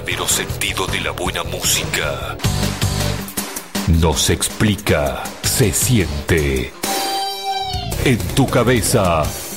verdadero sentido de la buena música. No se explica, se siente. En tu cabeza,